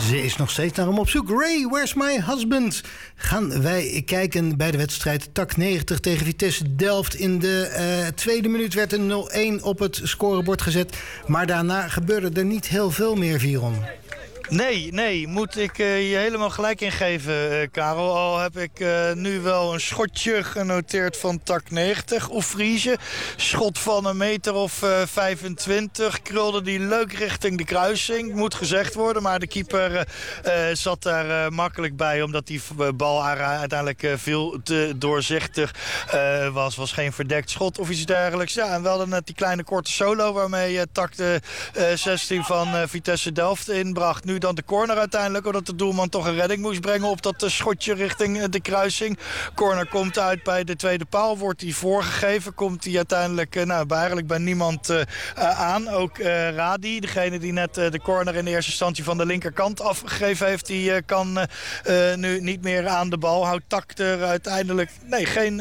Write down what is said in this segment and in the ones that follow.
Ze is nog steeds naar hem op zoek. Ray, where's my husband? Gaan wij kijken bij de wedstrijd TAC 90 tegen Vitesse Delft. In de tweede minuut werd een 0-1 op het scorebord gezet. Maar daarna gebeurde er niet heel veel meer, Viron. Nee, moet ik je helemaal gelijk ingeven, Karel. Al heb ik nu wel een schotje genoteerd van TAC 90. Oefriege, schot van een meter of 25. Krulde die leuk richting de kruising, moet gezegd worden. Maar de keeper zat daar makkelijk bij, omdat die bal uiteindelijk veel te doorzichtig was. Was geen verdekt schot of iets dergelijks. Ja, en we hadden net die kleine korte solo waarmee TAC de 16 van Vitesse Delft inbracht. Nu dan de corner uiteindelijk, omdat de doelman toch een redding moest brengen op dat schotje richting de kruising. Corner komt uit bij de tweede paal, wordt die voorgegeven. Komt die uiteindelijk eigenlijk bij niemand aan. Ook Radi, degene die net de corner in de eerste instantie van de linkerkant afgegeven heeft, die kan nu niet meer aan de bal. Houdt TAC er uiteindelijk geen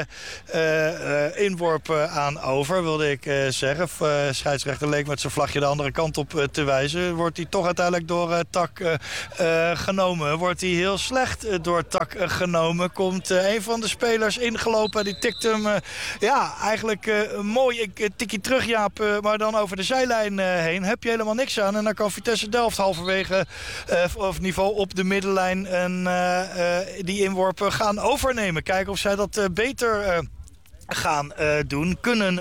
inworp aan over, wilde ik zeggen. Scheidsrechter leek met zijn vlagje de andere kant op te wijzen. Wordt hij toch uiteindelijk door TAC genomen. Wordt hij heel slecht door TAC genomen. Komt een van de spelers ingelopen. Die tikt hem eigenlijk mooi. Ik tik je terug, Jaap, maar dan over de zijlijn heen. Heb je helemaal niks aan. En dan kan Vitesse Delft halverwege of niveau op de middenlijn en die inworpen gaan overnemen. Kijken of zij dat beter gaan kunnen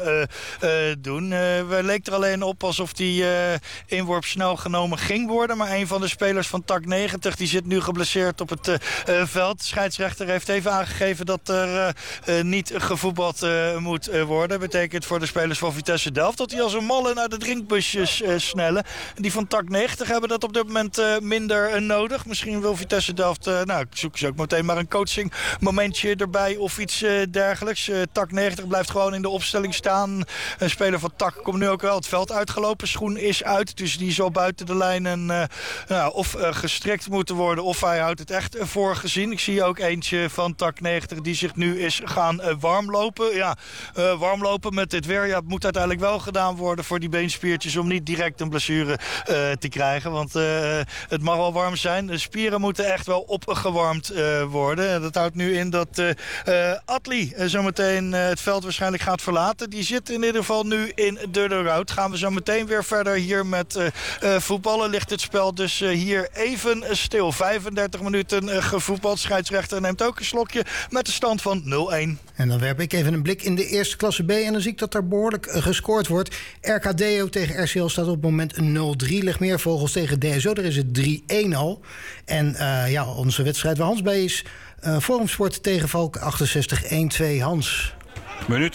doen. We leek er alleen op alsof die inworp snel genomen ging worden. Maar een van de spelers van TAC 90 die zit nu geblesseerd op het veld. De scheidsrechter heeft even aangegeven dat er niet gevoetbald moet worden. Dat betekent voor de spelers van Vitesse Delft dat die als een malle naar de drinkbusjes snellen. Die van TAC 90 hebben dat op dit moment minder nodig. Misschien wil Vitesse Delft, ik zoek ze ook meteen maar een coaching momentje erbij of iets dergelijks. TAC 90 blijft gewoon in de opstelling staan. Een speler van TAC komt nu ook wel het veld uitgelopen. Schoen is uit, dus die zal buiten de lijn en of gestrekt moeten worden of hij houdt het echt voor gezien. Ik zie ook eentje van TAC 90 die zich nu is gaan warmlopen. Ja, warmlopen met dit weer. Ja, het moet uiteindelijk wel gedaan worden voor die beenspiertjes om niet direct een blessure te krijgen. Want het mag wel warm zijn. De spieren moeten echt wel opgewarmd worden. En dat houdt nu in dat Atli zometeen het veld waarschijnlijk gaat verlaten. Die zit in ieder geval nu in de dugout. Gaan we zo meteen weer verder hier met voetballen. Ligt het spel dus hier even stil. 35 minuten gevoetbald. Scheidsrechter neemt ook een slokje met de stand van 0-1. En dan werp ik even een blik in de eerste klasse B. En dan zie ik dat er behoorlijk gescoord wordt. RKDO tegen RCL staat op het moment 0-3. Leg meer vogels tegen DSO. Daar is het 3-1 al. En onze wedstrijd waar Hans bij is. Forumsport tegen Valk 68-1-2. Hans. Minuut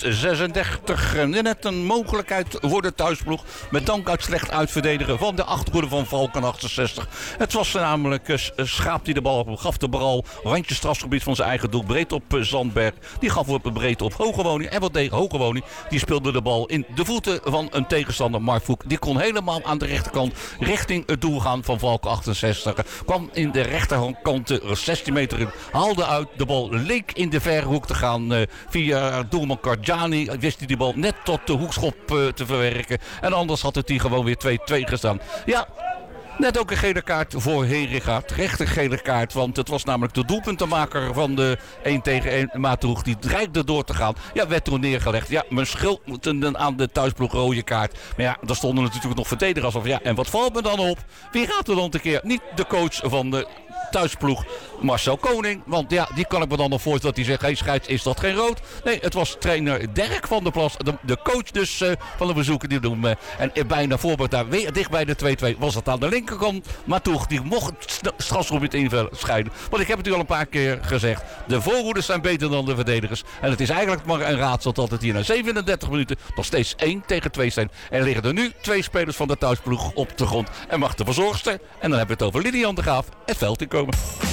36. Net een mogelijkheid voor de thuisploeg. Met dank uit slecht uitverdedigen van de achterhoede van Valken 68. Het was namelijk Schaap die de bal op, gaf de bal randje strafgebied van zijn eigen doel. Breed op Zandberg. Die gaf op een breed op Hogewoning. En wat deed Hogewoning? Die speelde de bal in de voeten van een tegenstander, Mark Voek. Die kon helemaal aan de rechterkant richting het doel gaan van Valken 68. Kwam in de rechterkant 16 meter in. Haalde uit. De bal leek in de verre hoek te gaan via doelman Karjani. Wist hij die bal net tot de hoekschop te verwerken. En anders had het hier gewoon weer 2-2 gestaan. Ja, net ook een gele kaart voor Herigaard. Recht een gele kaart, want het was namelijk de doelpuntenmaker van de 1-tegen-1 Maatoeg. Die dreigde door te gaan. Ja, werd toen neergelegd. Ja, men schuld aan de thuisploeg rode kaart. Maar ja, daar stonden natuurlijk nog verdedigers af. Ja, en wat valt me dan op? Wie gaat er dan een keer? Niet de coach van de thuisploeg, Marcel Koning. Want ja, die kan ik me dan nog voorstellen dat hij zegt, hey scheids, is dat geen rood? Nee, het was trainer Dirk van der Plas, de coach dus van de bezoeker die doen. En bijna voorbeeld daar weer dicht bij de 2-2 was het aan de linkerkant. Maar toch, die mocht het strafschopje invullen scheiden. Want ik heb het u al een paar keer gezegd. De voorhoeders zijn beter dan de verdedigers. En het is eigenlijk maar een raadsel dat het hier na 37 minuten nog steeds 1-2 zijn. En liggen er nu 2 spelers van de thuisploeg op de grond. En mag de verzorgster, en dan hebben we het over Lilian de Graaf, het veld in komen.